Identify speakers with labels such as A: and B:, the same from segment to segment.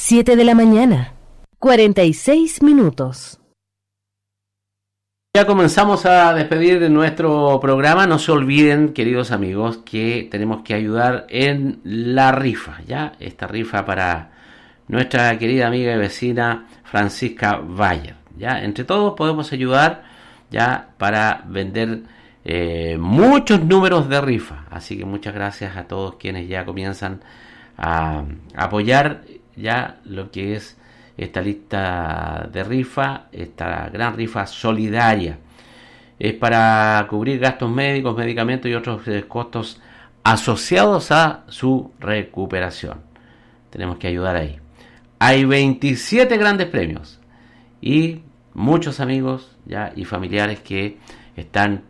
A: 7 de la mañana, 46 minutos.
B: Ya comenzamos a despedir de nuestro programa. No se olviden, queridos amigos, que tenemos que ayudar en la rifa, ¿ya? Esta rifa para nuestra querida amiga y vecina Francisca Bayer, ¿ya? Entre todos podemos ayudar, ¿ya? Para vender muchos números de rifa. Así que muchas gracias a todos quienes ya comienzan a apoyar ya lo que es esta lista de rifa, esta gran rifa solidaria. Es para cubrir gastos médicos, medicamentos y otros costos asociados a su recuperación. Tenemos que ayudar ahí. Hay 27 grandes premios y muchos amigos ya y familiares que están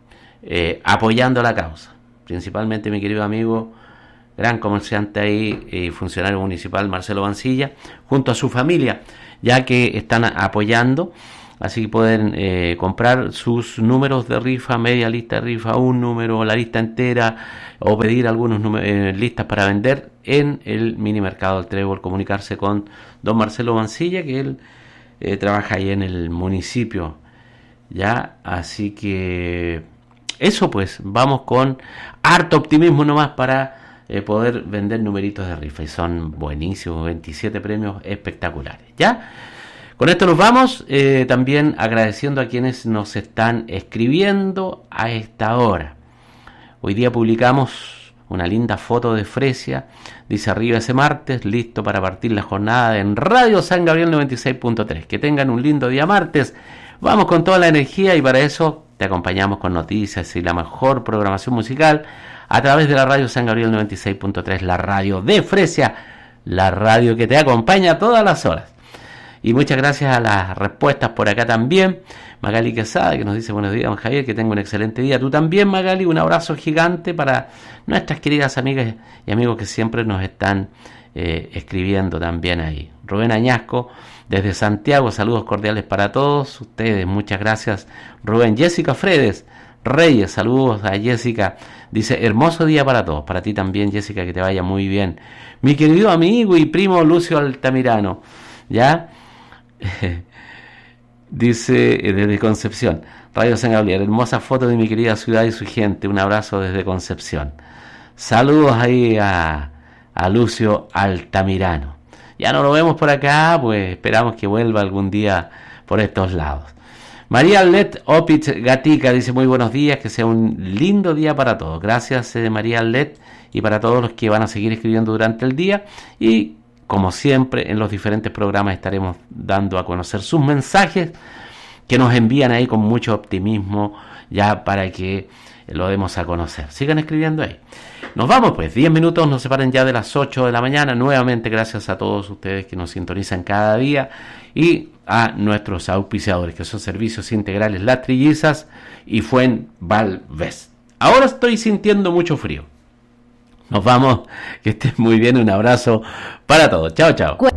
B: apoyando la causa. Principalmente mi querido amigo, gran comerciante ahí, funcionario municipal Marcelo Mancilla, junto a su familia, ya que están apoyando, así que pueden comprar sus números de rifa, media lista de rifa, un número, la lista entera, o pedir algunos listas para vender en el mini mercado del Trébol, comunicarse con don Marcelo Mancilla, que él trabaja ahí en el municipio, ya, así que eso pues, vamos con harto optimismo nomás para poder vender numeritos de rifa, y son buenísimos, 27 premios espectaculares, ¿ya? Con esto nos vamos, también agradeciendo a quienes nos están escribiendo a esta hora. Hoy día publicamos una linda foto de Fresia, dice arriba ese martes, listo para partir la jornada en Radio San Gabriel 96.3. Que tengan un lindo día martes, vamos con toda la energía y para eso te acompañamos con noticias y la mejor programación musical a través de la Radio San Gabriel 96.3, la radio de Fresia, la radio que te acompaña a todas las horas. Y muchas gracias a las respuestas por acá también. Magali Quesada, que nos dice buenos días, don Javier, que tenga un excelente día. Tú también, Magali, un abrazo gigante para nuestras queridas amigas y amigos que siempre nos están escribiendo también ahí. Rubén Añasco, desde Santiago, saludos cordiales para todos ustedes, muchas gracias, Rubén. Jessica Fredes Reyes, saludos a Jessica, dice hermoso día para todos, para ti también, Jessica, que te vaya muy bien. Mi querido amigo y primo Lucio Altamirano, ¿ya? Dice desde Concepción, Radio San Gabriel, hermosa foto de mi querida ciudad y su gente, un abrazo desde Concepción. Saludos ahí a Lucio Altamirano. Ya no lo vemos por acá, pues esperamos que vuelva algún día por estos lados. María Let Opitz Gatica dice muy buenos días, que sea un lindo día para todos. Gracias María Let, y para todos los que van a seguir escribiendo durante el día, y como siempre en los diferentes programas estaremos dando a conocer sus mensajes que nos envían ahí con mucho optimismo, ya para que lo demos a conocer. Sigan escribiendo ahí. Nos vamos pues, 10 minutos nos separan ya de las 8 de la mañana. Nuevamente gracias a todos ustedes que nos sintonizan cada día y a nuestros auspiciadores, que son Servicios Integrales Las Trillizas y Fuenvalves. Ahora estoy sintiendo mucho frío. Nos vamos, que estén muy bien, un abrazo para todos. Chao, chao.